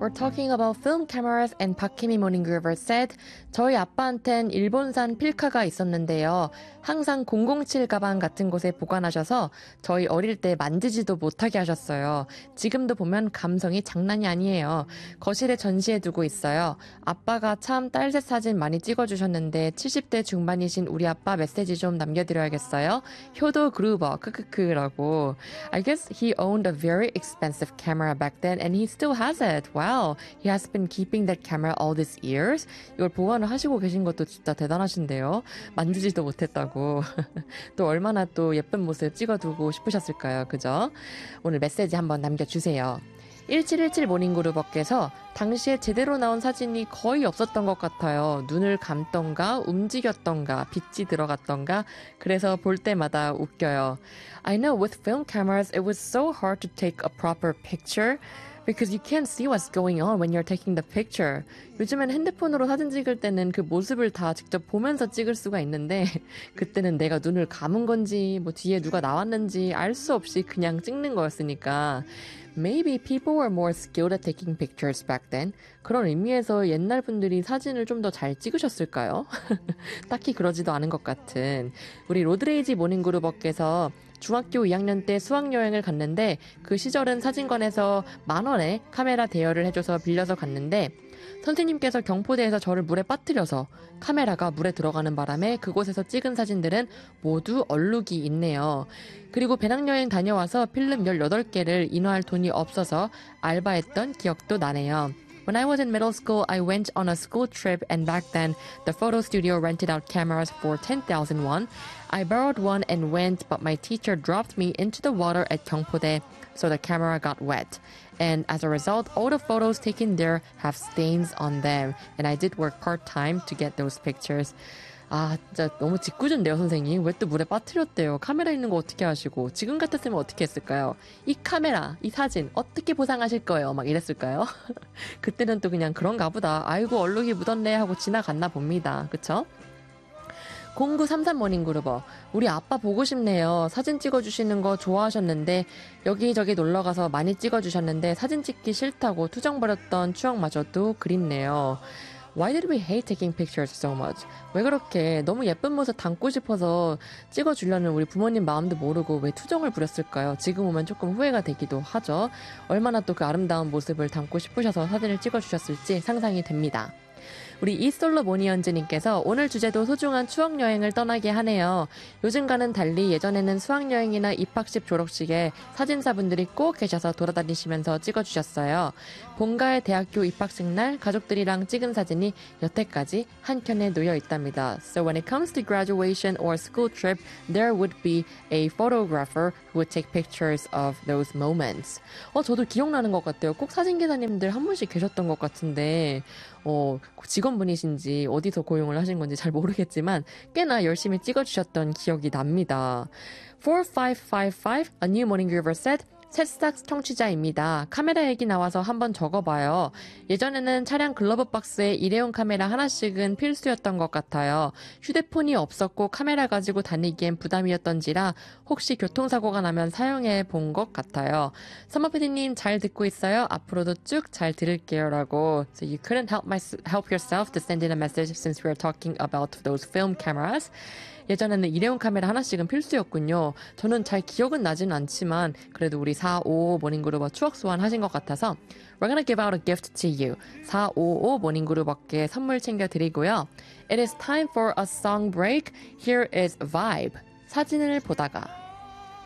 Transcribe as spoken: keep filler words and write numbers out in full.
We're talking about film cameras and 박혜미 모닝그루버 said 저희 아빠한텐 일본산 필카가 있었는데요. 항상 공공칠 가방 같은 곳에 보관하셔서 저희 어릴 때 만지지도 못하게 하셨어요. 지금도 보면 감성이 장난이 아니에요. 거실에 전시해 두고 있어요. 아빠가 참 딸셋 사진 많이 찍어주셨는데 칠십 대 중반이신 우리 아빠 메시지 좀 남겨드려야겠어요. 효도 그루버 크크크라고. I guess he owned a very expensive camera back then and he still has it. Wow, he has been keeping that camera all these years. 이걸 보관을 하시고 계신 것도 진짜 대단하신데요. 만지지도 못했다고. 또 얼마나 또 예쁜 모습 찍어두고 싶으셨을까요? 그죠? 오늘 메시지 한번 남겨주세요. 일칠일칠 모닝그룹업께서 당시에 제대로 나온 사진이 거의 없었던 것 같아요. 눈을 감던가 움직였던가 빛이 들어갔던가 그래서 볼 때마다 웃겨요. I know with film cameras it was so hard to take a proper picture because you can't see what's going on when you're taking the picture. 요즘엔 핸드폰으로 사진 찍을 때는 그 모습을 다 직접 보면서 찍을 수가 있는데 그때는 내가 눈을 감은 건지 뭐 뒤에 누가 나왔는지 알 수 없이 그냥 찍는 거였으니까 Maybe people were more skilled at taking pictures back then. 그런 의미에서 옛날 분들이 사진을 좀 더 잘 찍으셨을까요? 딱히 그러지도 않은 것 같은. 우리 로드레이지 모닝그룹업께서 중학교 이 학년 때 수학여행을 갔는데 그 시절은 사진관에서 만 원에 카메라 대여를 해줘서 빌려서 갔는데 선생님께서 경포대에서 저를 물에 빠뜨려서 카메라가 물에 들어가는 바람에 그곳에서 찍은 사진들은 모두 얼룩이 있네요. 그리고 배낭여행 다녀와서 필름 열여덟 개를 인화할 돈이 없어서 알바했던 기억도 나네요. When I was in middle school, I went on a school trip and back then, the photo studio rented out cameras for ten thousand won. I borrowed one and went, but my teacher dropped me into the water at Gyeongpodae, so the camera got wet. And as a result, all the photos taken there have stains on them. And I did work part-time to get those pictures. 아, 진짜 너무 짓궂은데요, 선생님. 왜 또 물에 빠뜨렸대요? 카메라 있는 거 어떻게 하시고? 지금 같았으면 어떻게 했을까요? 이 카메라, 이 사진 어떻게 보상하실 거예요? 막 이랬을까요? 그때는 또 그냥 그런가 보다. 아이고, 얼룩이 묻었네 하고 지나갔나 봅니다. 그쵸? 공구삼삼 모닝그룹어 우리 아빠 보고 싶네요. 사진 찍어주시는 거 좋아하셨는데 여기저기 놀러가서 많이 찍어주셨는데 사진 찍기 싫다고 투정 버렸던 추억마저도 그립네요. Why did we hate taking pictures so much? 왜 그렇게 너무 예쁜 모습 담고 싶어서 찍어주려는 우리 부모님 마음도 모르고 왜 투정을 부렸을까요? 지금 오면 조금 후회가 되기도 하죠. 얼마나 또 그 아름다운 모습을 담고 싶으셔서 사진을 찍어주셨을지 상상이 됩니다. 우리 이솔로 모니언즈님께서 오늘 주제도 소중한 추억여행을 떠나게 하네요. 요즘과는 달리 예전에는 수학여행이나 입학식 졸업식에 사진사분들이 꼭 계셔서 돌아다니시면서 찍어주셨어요. 본가의 대학교 입학식 날 가족들이랑 찍은 사진이 여태까지 한켠에 놓여 있답니다. So when it comes to graduation or school trip, there would be a photographer who would take pictures of those moments. 어, 저도 기억나는 것 같아요. 꼭 사진기사님들 한 분씩 계셨던 것 같은데 어, 직원분이신지 어디서 고용을 하신 건지 잘 모르겠지만 꽤나 열심히 찍어주셨던 기억이 납니다. 사오오오오, A New Morning Groover said, 새싹 청취자입니다. 카메라 얘기 나와서 한번 적어봐요. 예전에는 차량 글러브 박스에 일회용 카메라 하나씩은 필수였던 것 같아요. 휴대폰이 없었고 카메라 가지고 다니기엔 부담이었던지라 혹시 교통사고가 나면 사용해 본 것 같아요. 서머피디님 잘 듣고 있어요? 앞으로도 쭉 잘 들을게요. 라고. So you couldn't help, my, help yourself to send in a message since we were talking about those film cameras. 예전에는 일회용 카메라 하나씩은 필수였군요. 저는 잘 기억은 나지는 않지만 그래도 우리 사오오오 모닝그룹 추억 소환하신 것 같아서 We're gonna give out a gift to you. 사오오오 모닝그룹께 선물 챙겨드리고요. It is time for a song break. Here is Vibe. 사진을 보다가